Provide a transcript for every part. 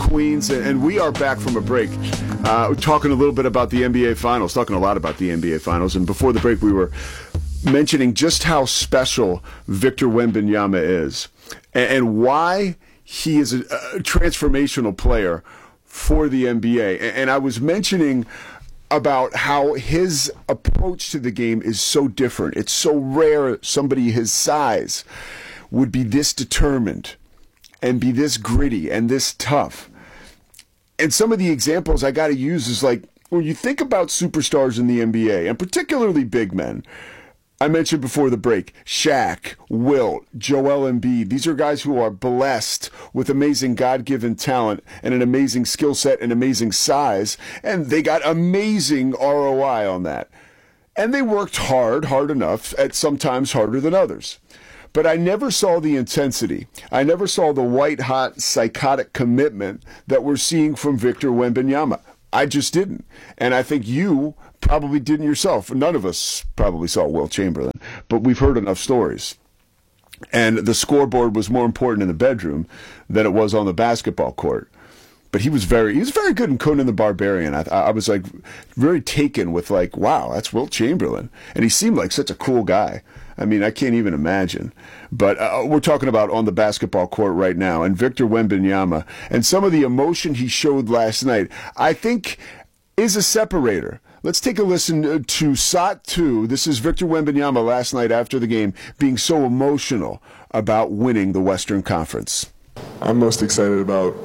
Queens, and we are back from a break. Talking a little bit about the NBA Finals, talking a lot about the NBA Finals, and before the break we were mentioning just how special Victor Wembanyama is and why he is a transformational player for the NBA. And I was mentioning about how his approach to the game is so different. It's so rare somebody his size would be this determined and be this gritty and this tough. And some of the examples I got to use is like, when you think about superstars in the NBA, and particularly big men, I mentioned before the break, Shaq, Wilt, Joel Embiid. These are guys who are blessed with amazing God-given talent and an amazing skill set and amazing size, and they got amazing ROI on that. And they worked hard enough, at sometimes harder than others. But I never saw the intensity. I never saw the white-hot, psychotic commitment that we're seeing from Victor Wembanyama. I just didn't. And I think you probably didn't yourself. None of us probably saw Wilt Chamberlain, but we've heard enough stories. And the scoreboard was more important in the bedroom than it was on the basketball court. But he was very good in Conan the Barbarian. I was like very taken with like, wow, that's Wilt Chamberlain. And he seemed like such a cool guy. I mean, I can't even imagine. But we're talking about on the basketball court right now. And Victor Wembanyama and some of the emotion he showed last night, I think is a separator. Let's take a listen to SOT 2. This is Victor Wembanyama last night after the game being so emotional about winning the Western Conference. I'm most excited about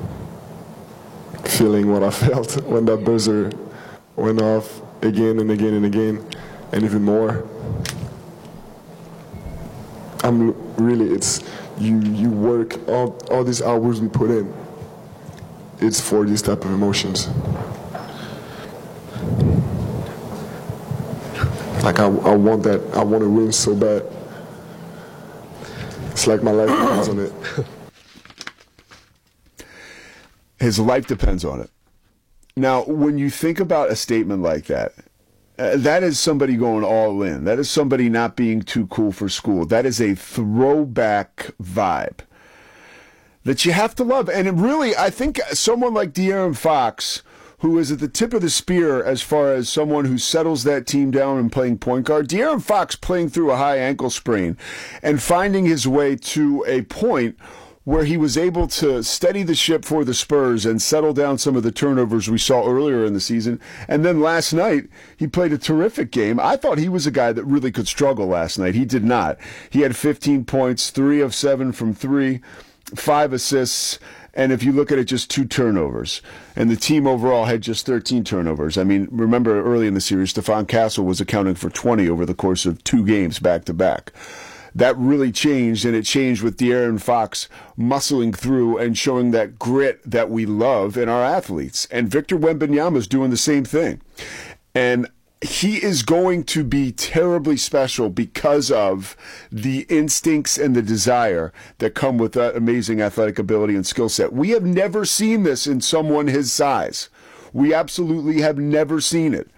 feeling what I felt when that buzzer went off again and again and again, and even more. It's you work all these hours we put in. It's for these type of emotions. Like I want that. I want to win so bad. It's like my life depends on it. His life depends on it. Now, when you think about a statement like that, that is somebody going all in. That is somebody not being too cool for school. That is a throwback vibe that you have to love. And it really, I think someone like De'Aaron Fox, who is at the tip of the spear as far as someone who settles that team down and playing point guard, De'Aaron Fox playing through a high ankle sprain and finding his way to a point where he was able to steady the ship for the Spurs and settle down some of the turnovers we saw earlier in the season. And then last night, he played a terrific game. I thought he was a guy that really could struggle last night. He did not. He had 15 points, 3 of 7 from 3, 5 assists, and if you look at it, just 2 turnovers. And the team overall had just 13 turnovers. I mean, remember early in the series, Stephon Castle was accounting for 20 over the course of 2 games back-to-back. That really changed, and it changed with De'Aaron Fox muscling through and showing that grit that we love in our athletes. And Victor Wembanyama is doing the same thing. And he is going to be terribly special because of the instincts and the desire that come with that amazing athletic ability and skill set. We have never seen this in someone his size. We absolutely have never seen it.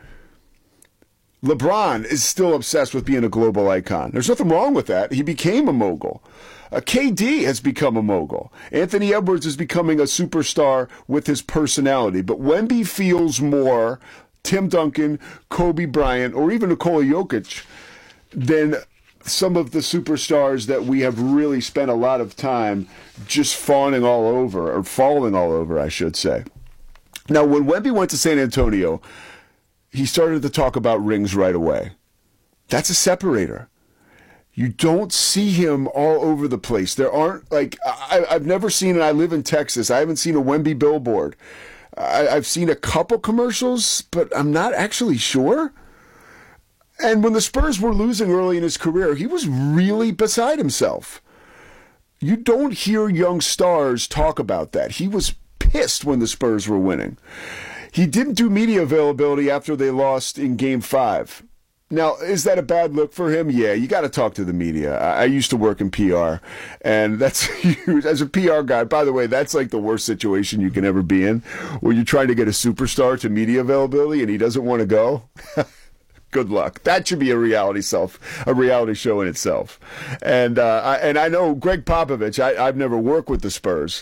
LeBron is still obsessed with being a global icon. There's nothing wrong with that. He became a mogul. KD has become a mogul. Anthony Edwards is becoming a superstar with his personality. But Wemby feels more Tim Duncan, Kobe Bryant, or even Nikola Jokic than some of the superstars that we have really spent a lot of time just falling all over, I should say. Now, when Wemby went to San Antonio, he started to talk about rings right away. That's a separator. You don't see him all over the place. There aren't, like, I've never seen, and I live in Texas, I haven't seen a Wemby billboard. I've seen a couple commercials, but I'm not actually sure. And when the Spurs were losing early in his career, he was really beside himself. You don't hear young stars talk about that. He was pissed when the Spurs were winning. He didn't do media availability after they lost in Game 5. Now, is that a bad look for him? Yeah, you got to talk to the media. I used to work in PR, and that's huge. As a PR guy, by the way, that's like the worst situation you can ever be in, where you're trying to get a superstar to media availability and he doesn't want to go. Good luck. That should be a reality show in itself. And I know Greg Popovich. I've never worked with the Spurs.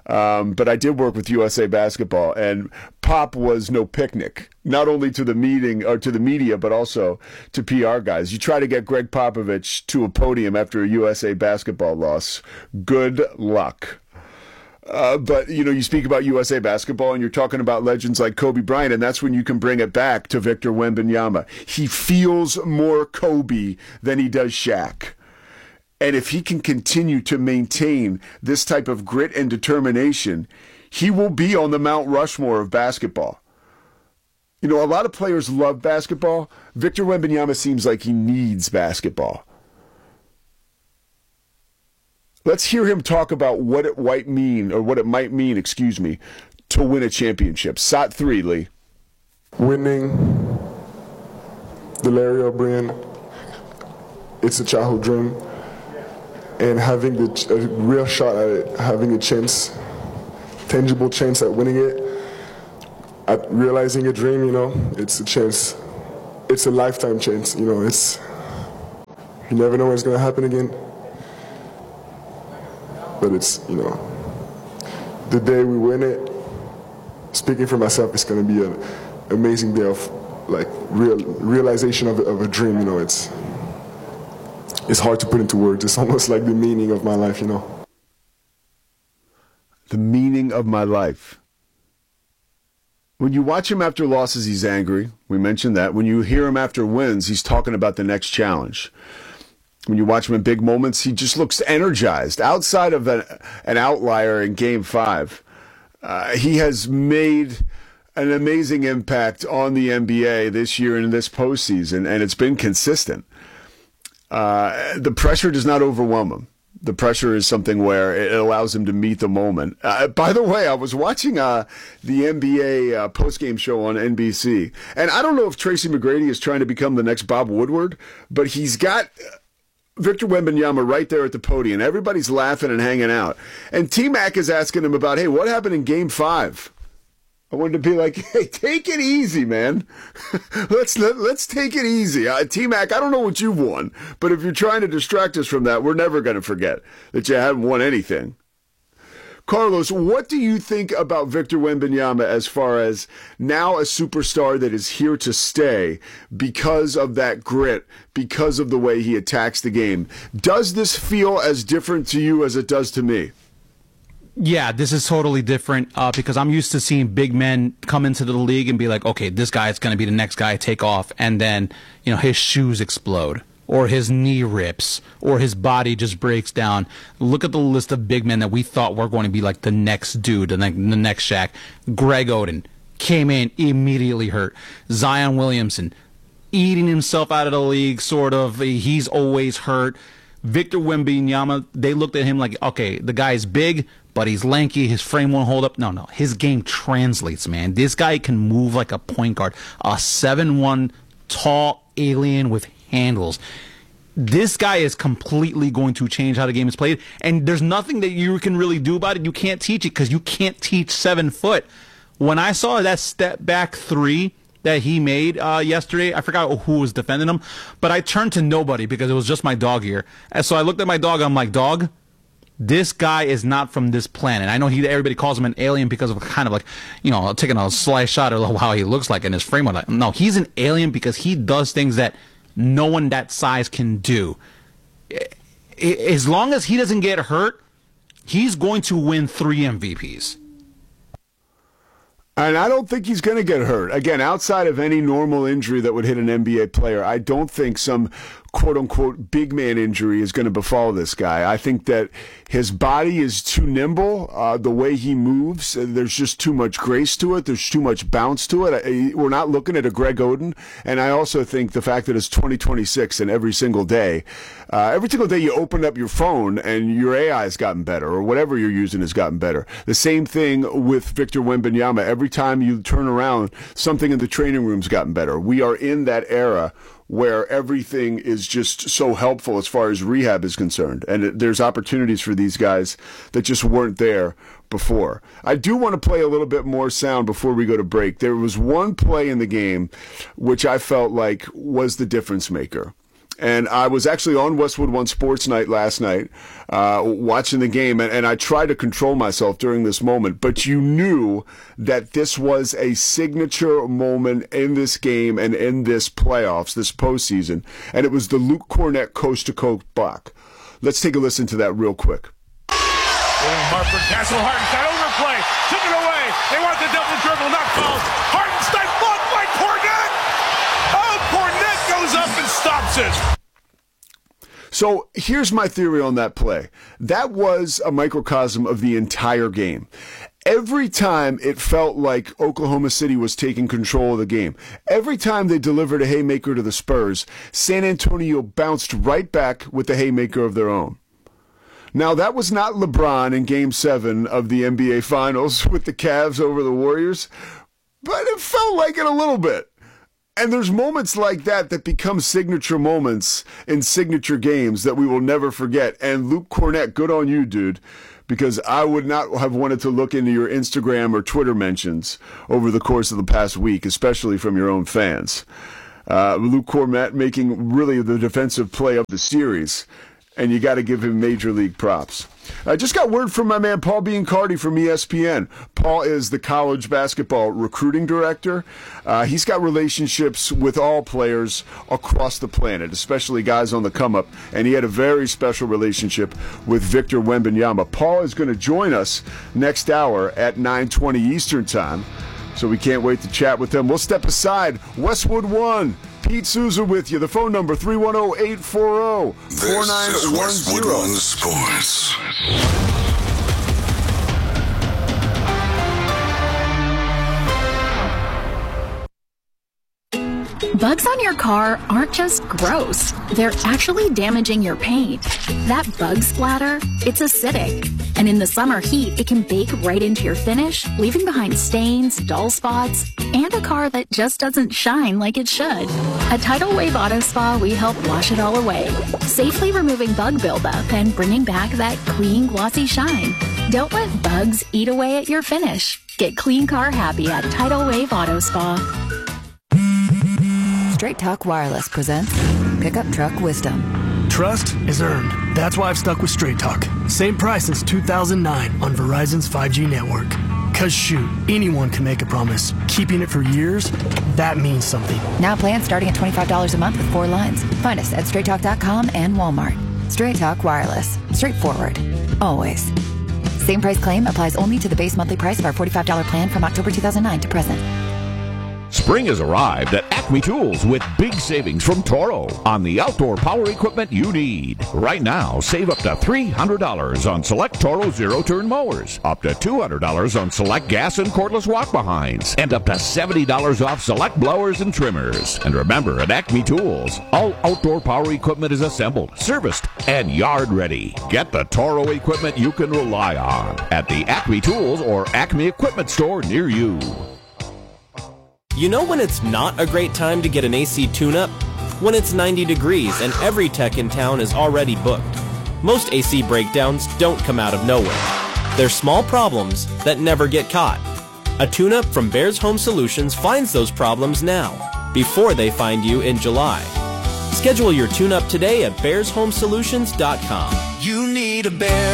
but I did work with USA Basketball, and Pop was no picnic, not only to the meeting or to the media, but also to PR guys. You try to get Greg Popovich to a podium after a USA Basketball loss, good luck. But, you speak about USA Basketball and you're talking about legends like Kobe Bryant, and that's when you can bring it back to Victor Wembanyama. He feels more Kobe than he does Shaq. And if he can continue to maintain this type of grit and determination, he will be on the Mount Rushmore of basketball. A lot of players love basketball. Victor Wembanyama seems like he needs basketball. Let's hear him talk about what it might mean, to win a championship. Shot 3, Lee. Winning the Larry O'Brien, it's a childhood dream. And having a real shot at it, having a chance, tangible chance at winning it, at realizing a dream, it's a chance. It's a lifetime chance, you never know when it's going to happen again. But it's, the day we win it, speaking for myself, it's going to be an amazing day of, realization of a dream, It's hard to put into words. It's almost like the meaning of my life, The meaning of my life. When you watch him after losses, he's angry. We mentioned that. When you hear him after wins, he's talking about the next challenge. When you watch him in big moments, he just looks energized. Outside of an outlier in Game 5, he has made an amazing impact on the NBA this year and in this postseason, and it's been consistent. The pressure does not overwhelm him. The pressure is something where it allows him to meet the moment. By the way, I was watching the NBA postgame show on NBC, and I don't know if Tracy McGrady is trying to become the next Bob Woodward, but he's got Victor Wembanyama right there at the podium. Everybody's laughing and hanging out. And T-Mac is asking him about, hey, what happened in Game 5? I wanted to be like, hey, take it easy, man. Let's take it easy. T-Mac, I don't know what you've won, but if you're trying to distract us from that, we're never going to forget that you haven't won anything. Carlos, what do you think about Victor Wembanyama as far as now a superstar that is here to stay because of that grit, because of the way he attacks the game? Does this feel as different to you as it does to me? Yeah, this is totally different because I'm used to seeing big men come into the league and be like, okay, this guy is going to be the next guy to take off, and then his shoes explode, or his knee rips, or his body just breaks down. Look at the list of big men that we thought were going to be like the next dude, the next Shaq. Greg Oden came in immediately hurt. Zion Williamson eating himself out of the league, sort of. He's always hurt. Victor Wembanyama, they looked at him like, okay, the guy's big, but he's lanky. His frame won't hold up. No. His game translates, man. This guy can move like a point guard. A 7'1", tall alien with handles. This guy is completely going to change how the game is played, and there's nothing that you can really do about it. You can't teach it because you can't teach 7 foot. When I saw that step back 3 that he made yesterday, I forgot who was defending him, but I turned to nobody because it was just my dog here. And so I looked at my dog. I'm like, dog, this guy is not from this planet. I know everybody calls him an alien because of kind of like, taking a slice shot at how he looks like in his frame. No, he's an alien because he does things that no one that size can do. As long as he doesn't get hurt, he's going to win 3 MVPs. And I don't think he's going to get hurt. Again, outside of any normal injury that would hit an NBA player, I don't think some quote-unquote big man injury is going to befall this guy. I think that his body is too nimble. The way he moves, there's just too much grace to it. There's too much bounce to it. We're not looking at a Greg Oden. And I also think the fact that it's 2026 and every single day you open up your phone and your AI has gotten better, or whatever you're using has gotten better. The same thing with Victor Wembanyama. Every time you turn around, something in the training room's gotten better. We are in that era where everything is just so helpful as far as rehab is concerned. And there's opportunities for these guys that just weren't there before. I do want to play a little bit more sound before we go to break. There was one play in the game which I felt like was the difference maker. And I was actually on Westwood One Sports Night last night, watching the game, and I tried to control myself during this moment, but you knew that this was a signature moment in this game and in this playoffs, this postseason, and it was the Luke Kornet coast-to-coast block. Let's take a listen to that real quick. William Hartford, Castle Hartenstein, overplay, took it away. They want the double dribble, not called. Hartenstein blocked by Kornet. Oh, Kornet goes up and stops it. So here's my theory on that play. That was a microcosm of the entire game. Every time it felt like Oklahoma City was taking control of the game, every time they delivered a haymaker to the Spurs, San Antonio bounced right back with the haymaker of their own. Now, that was not LeBron in Game 7 of the NBA Finals with the Cavs over the Warriors, but it felt like it a little bit. And there's moments like that that become signature moments in signature games that we will never forget. And Luke Kornet, good on you, dude, because I would not have wanted to look into your Instagram or Twitter mentions over the course of the past week, especially from your own fans. Luke Kornet making really the defensive play of the series. And you got to give him major league props. I just got word from my man Paul Biancardi from ESPN. Paul is the college basketball recruiting director. He's got relationships with all players across the planet, especially guys on the come-up, and he had a very special relationship with Victor Wembanyama. Paul is going to join us next hour at 9:20 Eastern Time, so we can't wait to chat with him. We'll step aside. Westwood One. Pete Souza with you. The phone number, 310-840-4910. This is Westwood One Sports. Bugs on your car aren't just gross. They're actually damaging your paint. That bug splatter, it's acidic. And in the summer heat, it can bake right into your finish, leaving behind stains, dull spots, and a car that just doesn't shine like it should. At Tidal Wave Auto Spa, we help wash it all away, safely removing bug buildup and bringing back that clean, glossy shine. Don't let bugs eat away at your finish. Get clean car happy at Tidal Wave Auto Spa. Straight Talk Wireless presents Pickup Truck Wisdom. Trust is earned. That's why I've stuck with Straight Talk. Same price since 2009 on Verizon's 5G network. Cause shoot, anyone can make a promise. Keeping it for years, that means something. Now plans starting at $25 a month with 4 lines. Find us at straighttalk.com and Walmart. Straight Talk Wireless. Straightforward. Always. Same price claim applies only to the base monthly price of our $45 plan from October 2009 to present. Spring has arrived at Acme Tools with big savings from Toro on the outdoor power equipment you need. Right now, save up to $300 on select Toro zero-turn mowers, up to $200 on select gas and cordless walk-behinds, and up to $70 off select blowers and trimmers. And remember, at Acme Tools, all outdoor power equipment is assembled, serviced, and yard ready. Get the Toro equipment you can rely on at the Acme Tools or Acme Equipment store near you. You know when it's not a great time to get an AC tune-up? When it's 90 degrees and every tech in town is already booked. Most AC breakdowns don't come out of nowhere. They're small problems that never get caught. A tune-up from Bears Home Solutions finds those problems now, before they find you in July. Schedule your tune-up today at bearshomesolutions.com. You need a bear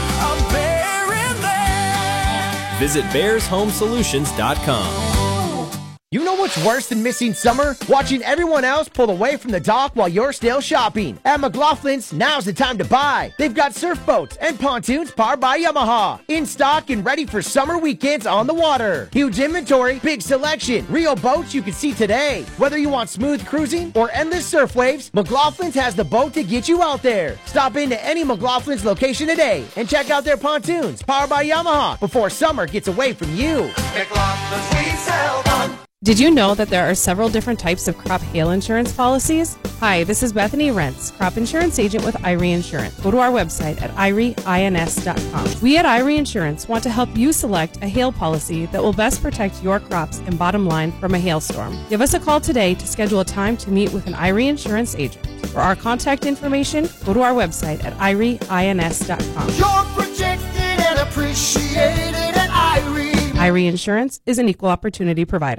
in there. Visit bearshomesolutions.com. You know what's worse than missing summer? Watching everyone else pull away from the dock while you're still shopping. At McLaughlin's, now's the time to buy. They've got surf boats and pontoons powered by Yamaha. In stock and ready for summer weekends on the water. Huge inventory, big selection, real boats you can see today. Whether you want smooth cruising or endless surf waves, McLaughlin's has the boat to get you out there. Stop into any McLaughlin's location today and check out their pontoons powered by Yamaha before summer gets away from you. McLaughlin's, we sell them. Did you know that there are several different types of crop hail insurance policies? Hi, this is Bethany Rentz, crop insurance agent with Irie Insurance. Go to our website at irieins.com. We at Irie Insurance want to help you select a hail policy that will best protect your crops and bottom line from a hailstorm. Give us a call today to schedule a time to meet with an Irie Insurance agent. For our contact information, go to our website at irieins.com. You're protected and appreciated at Irie. Irie Insurance is an equal opportunity provider.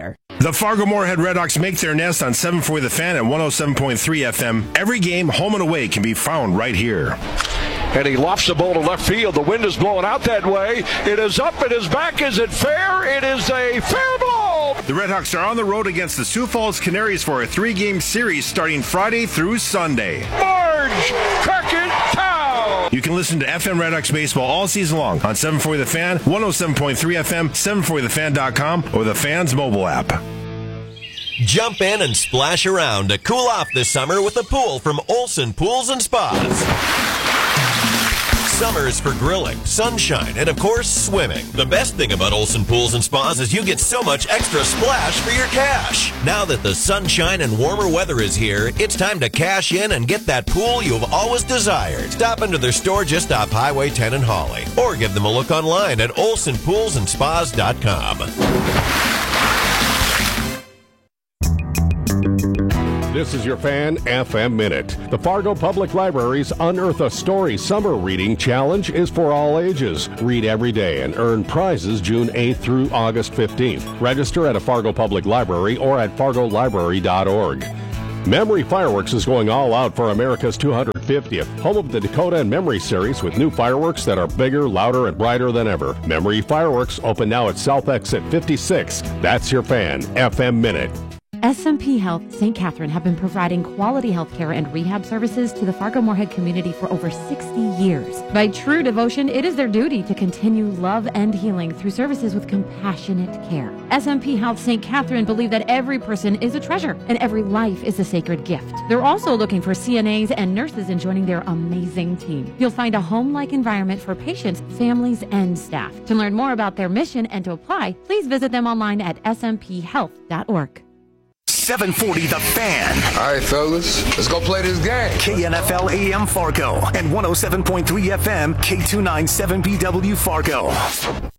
The Fargo-Moorhead Redhawks make their nest on 740 The Fan at 107.3 FM. Every game, home and away, can be found right here. And he lofts the ball to left field. The wind is blowing out that way. It is up, it is back. Is it fair? It is a fair ball. The Redhawks are on the road against the Sioux Falls Canaries for a 3-game series starting Friday through Sunday. Marge Crockett Town. You can listen to FM Redhawks baseball all season long on 740 The Fan, 107.3 FM, 740thefan.com, or the Fan's mobile app. Jump in and splash around to cool off this summer with a pool from Olson Pools and Spas. Summer is for grilling, sunshine, and of course, swimming. The best thing about Olson Pools and Spas is you get so much extra splash for your cash. Now that the sunshine and warmer weather is here, it's time to cash in and get that pool you've always desired. Stop into their store just off Highway 10 in Hawley, or give them a look online at olsonpoolsandspas.com. This is your Fan FM Minute. The Fargo Public Library's Unearth a Story Summer Reading Challenge is for all ages. Read every day and earn prizes June 8th through August 15th. Register at a Fargo Public Library or at fargolibrary.org. Memory Fireworks is going all out for America's 250th, home of the Dakota and Memory series with new fireworks that are bigger, louder, and brighter than ever. Memory Fireworks open now at South Exit 56. That's your Fan FM Minute. SMP Health St. Catherine have been providing quality health care and rehab services to the Fargo-Moorhead community for over 60 years. By true devotion, it is their duty to continue love and healing through services with compassionate care. SMP Health St. Catherine believe that every person is a treasure and every life is a sacred gift. They're also looking for CNAs and nurses in joining their amazing team. You'll find a home-like environment for patients, families, and staff. To learn more about their mission and to apply, please visit them online at smphhealth.org. 740 The Fan. All right, fellas, let's go play this game. KNFL AM Fargo and 107.3 FM K297BW Fargo.